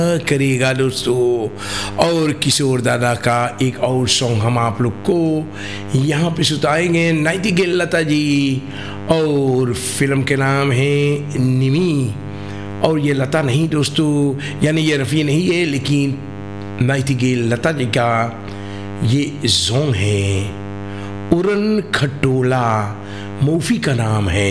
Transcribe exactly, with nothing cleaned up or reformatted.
करेगा दोस्तों। और किशोर दादा का एक और सॉन्ग हम आप लोग को यहाँ पे सुनाएंगे, नाइटिंगेल लता जी, और फिल्म के नाम है निमी। और ये लता नहीं दोस्तों, यानी ये रफ़ी नहीं है, लेकिन नाइटिंगेल लता जी का ये सॉन्ग है। उरन खटोला मूवी का नाम है।